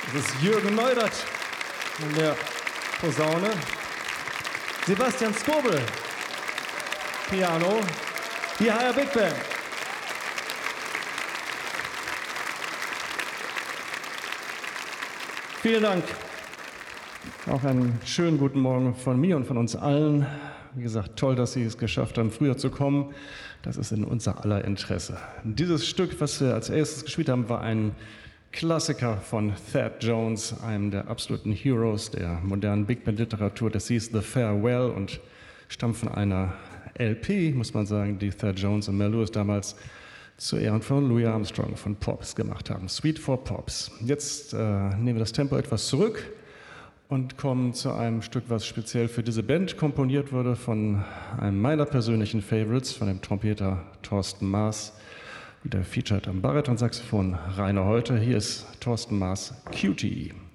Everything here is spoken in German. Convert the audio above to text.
Das ist Jürgen Neurath in der Posaune. Sebastian Skobel, Piano. Die HR Big Band. Vielen Dank. Auch einen schönen guten Morgen von mir und von uns allen. Wie gesagt, toll, dass Sie es geschafft haben, früher zu kommen. Das ist in unser aller Interesse. Dieses Stück, was wir als erstes gespielt haben, war ein Klassiker von Thad Jones, einem der absoluten Heroes der modernen Big Band-Literatur. Das hieß The Farewell und stammt von einer LP, muss man sagen, die Thad Jones und Mel Lewis damals zu Ehren von Louis Armstrong von Pops gemacht haben. Suite for Pops. Jetzt nehmen wir das Tempo etwas zurück und kommen zu einem Stück, was speziell für diese Band komponiert wurde, von einem meiner persönlichen Favorites, von dem Trompeter Thorsten Maas, wieder featured am Bariton-Saxophon Rainer Heute. Hier ist Thorsten Maas, Cutie.